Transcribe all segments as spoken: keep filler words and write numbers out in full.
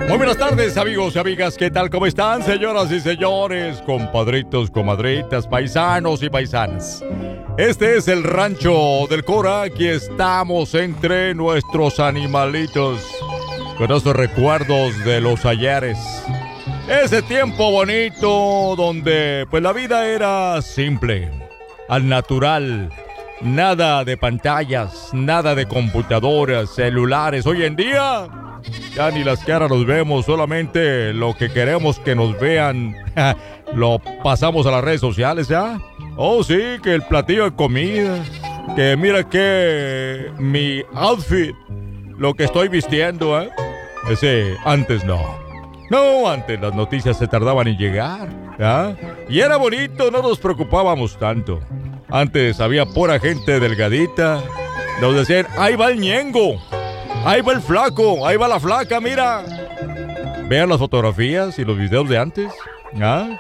Muy buenas tardes, amigos y amigas. ¿Qué tal? ¿Cómo están, señoras y señores? Compadritos, comadritas, paisanos y paisanas. Este es el Rancho del Cora. Aquí estamos entre nuestros animalitos, con esos recuerdos de los ayeres. Ese tiempo bonito donde pues la vida era simple, al natural. Nada de pantallas, nada de computadoras, celulares. Hoy en día ya ni las caras nos vemos, solamente lo que queremos que nos vean lo pasamos a las redes sociales, ¿ya? Oh, sí, que el platillo de comida, que mira que mi outfit, lo que estoy vistiendo, ¿eh? Ese, antes no. No, antes las noticias se tardaban en llegar, ¿ya? Y era bonito, no nos preocupábamos tanto. Antes había pura gente delgadita. Nos decían, ahí va el ñengo, ahí va el flaco, ahí va la flaca, mira. Vean las fotografías y los videos de antes, ¿ah?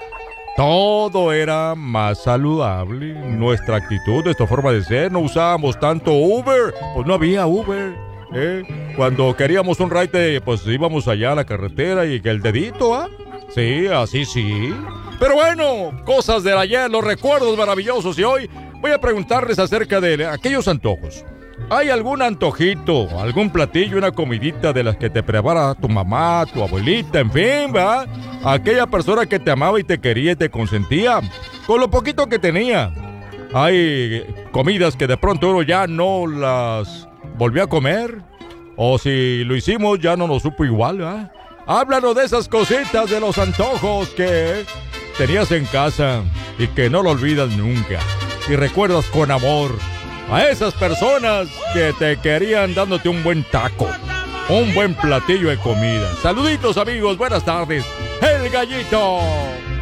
Todo era más saludable. Nuestra actitud, nuestra forma de ser. No usábamos tanto Uber, pues no había Uber, ¿eh? Cuando queríamos un ride, pues íbamos allá a la carretera y que el dedito, ¿ah? Sí, así sí. Pero bueno, cosas del ayer, los recuerdos maravillosos. Y hoy voy a preguntarles acerca de aquellos antojos. ¿Hay algún antojito, algún platillo, una comidita de las que te prepara tu mamá, tu abuelita, en fin, ¿verdad? Aquella persona que te amaba y te quería y te consentía con lo poquito que tenía. Hay comidas que de pronto uno ya no las volvió a comer. O si lo hicimos ya no nos supo igual, ¿verdad? Háblanos de esas cositas, de los antojos que tenías en casa y que no lo olvidas nunca. Y recuerdas con amor a esas personas que te querían dándote un buen taco, un buen platillo de comida. Saluditos, amigos, buenas tardes. El Gallito.